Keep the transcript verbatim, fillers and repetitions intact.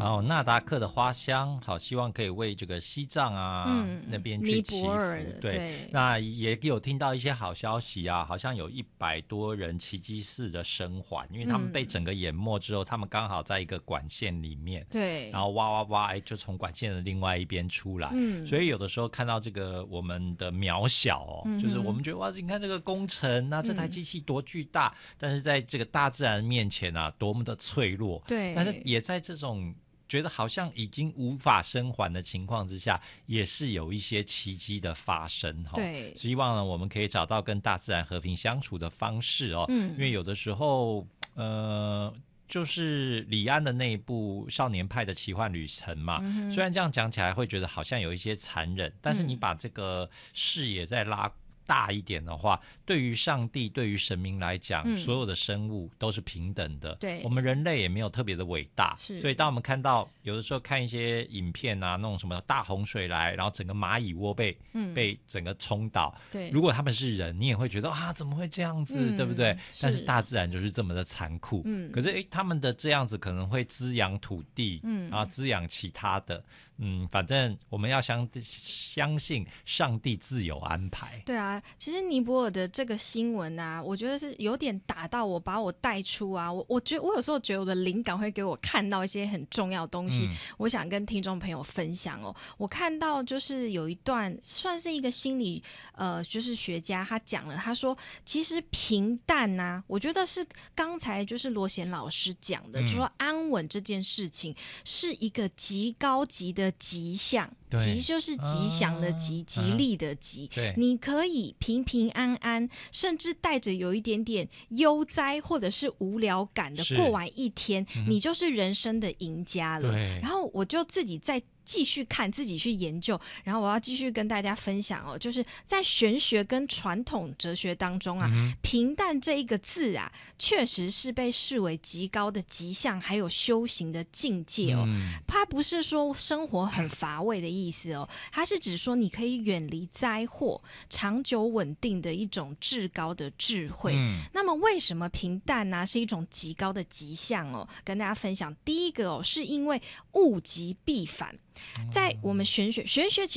好，纳达克的花香，好，希望可以为这个西藏啊、嗯、那边去祈福。对， 对， 那也有听到一些好消息啊，好像有一百多人奇迹式的生还，因为他们被整个淹没之后，嗯、他们刚好在一个管线里面， 对， 然后挖挖挖，哎，就从管线的另外一边出来。嗯，所以有的时候看到这个我们的渺小哦，嗯、就是我们觉得哇，你看这个工程，那这台机器多巨大，嗯、但是在这个大自然面前啊，多么的脆弱。 对， 但是也在这种觉得好像已经无法生还的情况之下，也是有一些奇迹的发生。 对， 希望呢我们可以找到跟大自然和平相处的方式哦。嗯，因为有的时候呃就是李安的那一部少年派的奇幻旅程嘛，嗯、虽然这样讲起来会觉得好像有一些残忍，但是你把这个视野再拉大一点的话，对于上帝对于神明来讲、嗯、所有的生物都是平等的，对，我们人类也没有特别的伟大，所以当我们看到有的时候看一些影片啊，那种什么大洪水来，然后整个蚂蚁窝被、嗯、被整个冲倒，对，如果他们是人，你也会觉得啊怎么会这样子、嗯、对不对？但是大自然就是这么的残酷，嗯、可是诶他们的这样子可能会滋养土地，嗯，然后滋养其他的，嗯，反正我们要相相信上帝自有安排。 对啊，其实尼泊尔的这个新闻啊，我觉得是有点打到我，把我带出啊，我我觉得我有时候觉得我的灵感会给我看到一些很重要的东西，嗯、我想跟听众朋友分享哦。我看到就是有一段算是一个心理呃，就是学家他讲了，他说其实平淡啊，我觉得是刚才就是罗贤老师讲的，嗯、就说安稳这件事情是一个极高级的吉祥，吉就是吉祥的吉，啊、吉利的吉，啊、你可以平平安安，甚至带着有一点点悠哉或者是无聊感的过完一天，嗯、你就是人生的赢家了。然后我就自己在继续看，自己去研究，然后我要继续跟大家分享哦，就是在玄学跟传统哲学当中啊，嗯、平淡这一个字啊，确实是被视为极高的吉祥，还有修行的境界哦。嗯、它不是说生活很乏味的意思哦，它是指说你可以远离灾祸，长久稳定的一种至高的智慧。嗯、那么为什么平淡呢、啊、是一种极高的吉祥哦？跟大家分享，第一个哦，是因为物极必反。在我们玄学玄学